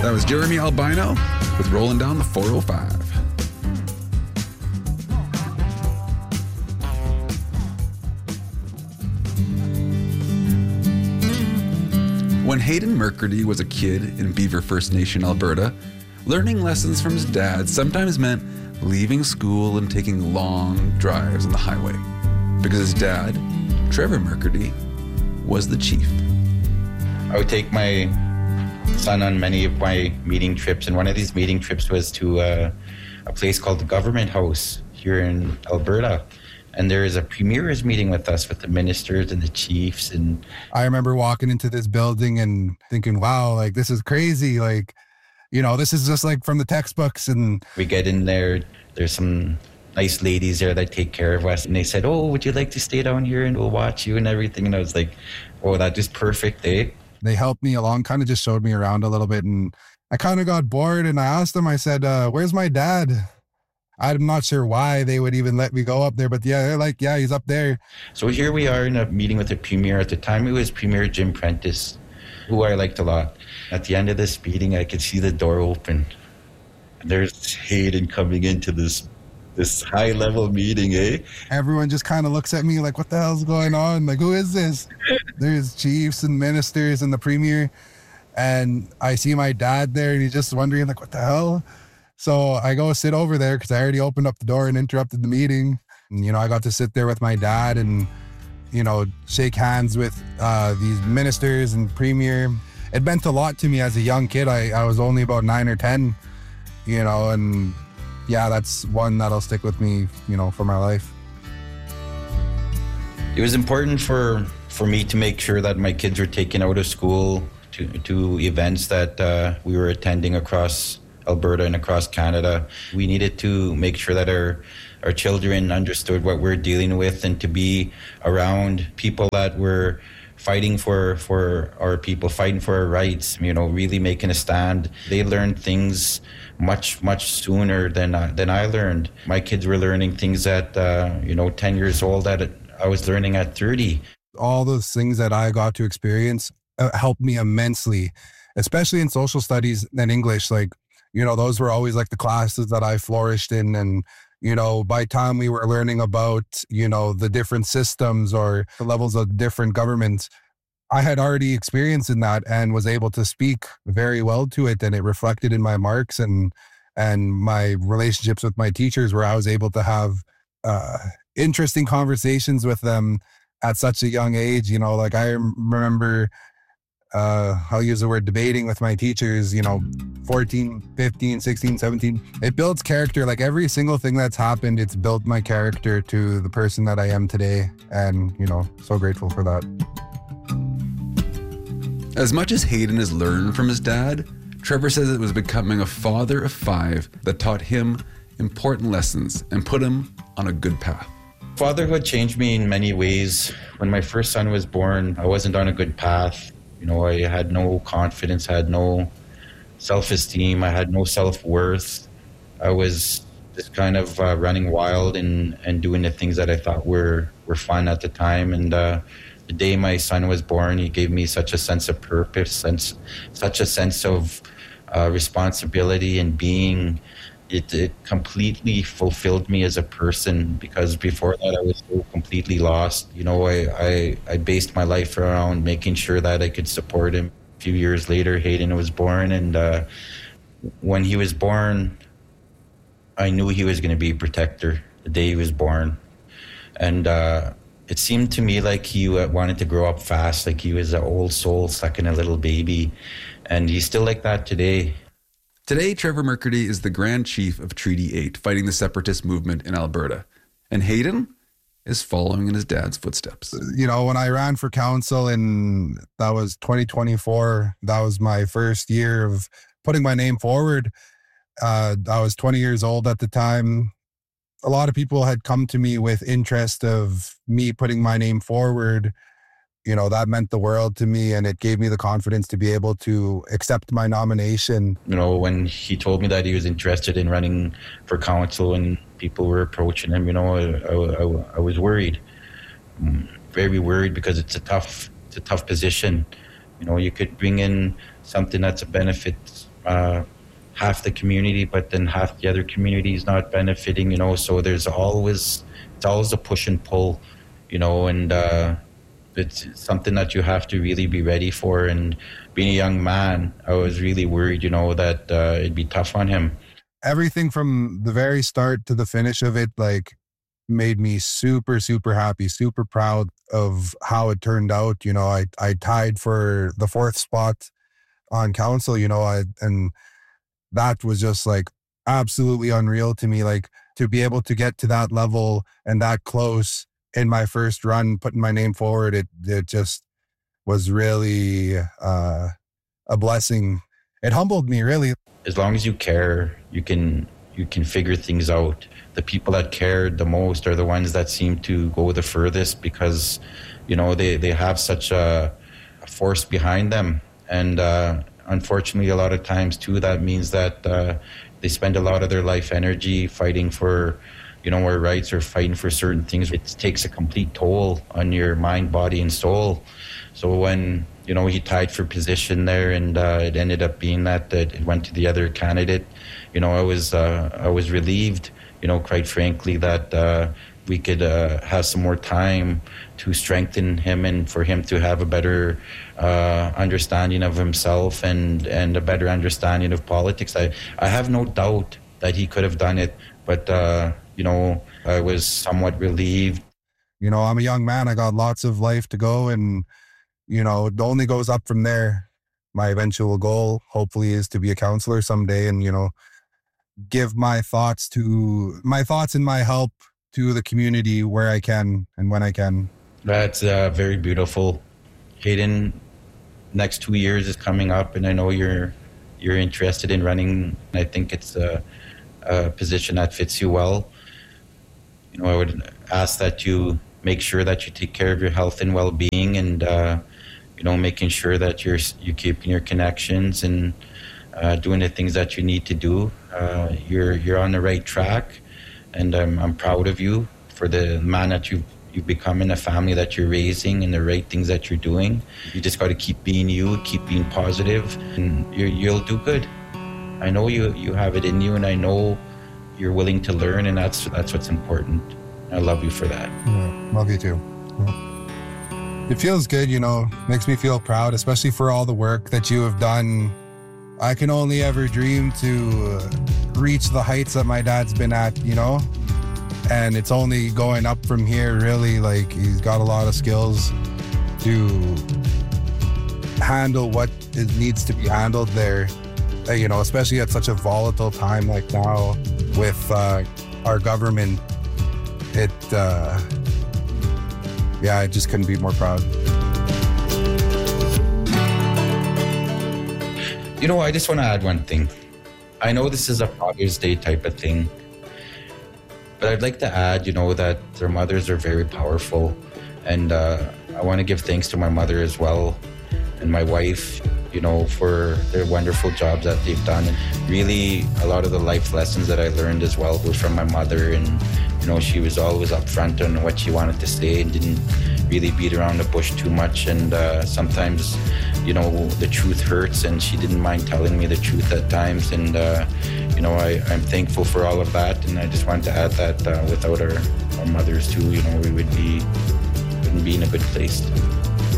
That was Jeremy Albino with Rolling Down the 405. When Hayden Mercredi was a kid in Beaver First Nation, Alberta, learning lessons from his dad sometimes meant leaving school and taking long drives on the highway, because his dad, Trevor Mercredi, was the chief. I would take my son on many of my meeting trips, and one of these meeting trips was to a place called the Government House here in Alberta. And there is a premier's meeting with us, with the ministers and the chiefs. And I remember walking into this building and thinking, wow, like, this is crazy. Like, you know, this is just like from the textbooks. And we get in there, there's some nice ladies there that take care of us. And they said, oh, would you like to stay down here and we'll watch you and everything? And I was like, oh, that is perfect, eh? They helped me along, kind of just showed me around a little bit. And I kind of got bored and I asked them, I said, where's my dad? I'm not sure why they would even let me go up there, but yeah, they're like, yeah, he's up there. So here we are in a meeting with the premier. At the time, it was Premier Jim Prentice, who I liked a lot. At the end of this meeting, I could see the door open. There's Hayden coming into this high-level meeting, eh? Everyone just kind of looks at me like, what the hell's going on? Like, who is this? There's chiefs and ministers and the premier. And I see my dad there, and he's just wondering, like, what the hell? So I go sit over there because I already opened up the door and interrupted the meeting. And, you know, I got to sit there with my dad and, you know, shake hands with these ministers and premier. It meant a lot to me as a young kid. I was only about 9 or 10, you know, and yeah, that's one that'll stick with me, you know, for my life. It was important for me to make sure that my kids were taken out of school to events that we were attending across Alberta and across Canada. We needed to make sure that our children understood what we're dealing with and to be around people that were fighting for our people, fighting for our rights, you know, really making a stand. They learned things much sooner than I learned. My kids were learning things at, 10 years old that I was learning at 30. All those things that I got to experience helped me immensely, especially in social studies and English. Like, you know, those were always like the classes that I flourished in. And, you know, by the time we were learning about, you know, the different systems or the levels of different governments, I had already experienced in that and was able to speak very well to it. And it reflected in my marks and my relationships with my teachers, where I was able to have interesting conversations with them at such a young age. You know, like I remember, I'll use the word debating with my teachers, you know, 14, 15, 16, 17. It builds character. Like every single thing that's happened, it's built my character to the person that I am today. And, you know, so grateful for that. As much as Hayden has learned from his dad, Trevor says it was becoming a father of 5 that taught him important lessons and put him on a good path. Fatherhood changed me in many ways. When my first son was born, I wasn't on a good path. You know, I had no confidence, I had no self-esteem, I had no self-worth. I was just kind of running wild and doing the things that I thought were fun at the time. And the day my son was born, he gave me such a sense of purpose and such a sense of responsibility and being. It completely fulfilled me as a person, because before that I was so completely lost. You know, I based my life around making sure that I could support him. A few years later, Hayden was born, and when he was born, I knew he was going to be a protector the day he was born. And it seemed to me like he wanted to grow up fast, like he was an old soul stuck in a little baby. And he's still like that today. Today, Trevor Mercredi is the Grand Chief of Treaty 8, fighting the separatist movement in Alberta. And Hayden is following in his dad's footsteps. You know, when I ran for council in, that was 2024, that was my first year of putting my name forward. I was 20 years old at the time. A lot of people had come to me with interest of me putting my name forward. You know, that meant the world to me, and it gave me the confidence to be able to accept my nomination. You know, when he told me that he was interested in running for council and people were approaching him, you know, I was worried, very worried, because it's a tough position. You know, you could bring in something that's a benefit half the community, but then half the other community is not benefiting, so it's always a push and pull, and it's something that you have to really be ready for. And being a young man, I was really worried, that it'd be tough on him. Everything from the very start to the finish of it, like, made me super, super happy, super proud of how it turned out. I tied for the 4th spot on council, and that was just like absolutely unreal to me. Like, to be able to get to that level and that close in my first run, putting my name forward, it just was really a blessing. It humbled me, really. As long as you care, you can figure things out. The people that cared the most are the ones that seem to go the furthest, because they have such a force behind them. And unfortunately, a lot of times too, that means that they spend a lot of their life energy fighting for our rights or fighting for certain things. It takes a complete toll on your mind, body, and soul. So when he tied for position there, and it ended up being that it went to the other candidate, I was relieved, quite frankly, that we could have some more time to strengthen him and for him to have a better understanding of himself and a better understanding of politics. I have no doubt that he could have done it, but I was somewhat relieved. I'm a young man. I got lots of life to go, and it only goes up from there. My eventual goal, hopefully, is to be a counselor someday, and give my thoughts and my help to the community where I can and when I can. That's very beautiful. Hayden, next 2 years is coming up, and I know you're interested in running. I think it's a position that fits you well. I would ask that you make sure that you take care of your health and well-being, and making sure that you're keeping your connections and doing the things that you need to do. You're on the right track, and I'm proud of you for the man that you've become in the family that you're raising and the right things that you're doing. You just got to keep being you, keep being positive, and you'll do good. I know you have it in you, and I know you're willing to learn, and that's what's important. I love you for that. Yeah, love you too. It feels good, makes me feel proud, especially for all the work that you have done. I can only ever dream to reach the heights that my dad's been at, and it's only going up from here, really. Like, he's got a lot of skills to handle what needs to be handled there, especially at such a volatile time like now with our government. I just couldn't be more proud. I just want to add one thing. I know this is a Father's Day type of thing, but I'd like to add, that their mothers are very powerful. And I want to give thanks to my mother as well, and my wife, for their wonderful jobs that they've done. And really, a lot of the life lessons that I learned as well were from my mother. And, she was always upfront on what she wanted to say and didn't really beat around the bush too much. And sometimes, the truth hurts, and she didn't mind telling me the truth at times. And, I'm thankful for all of that. And I just wanted to add that without our mothers too, we wouldn't be in a good place.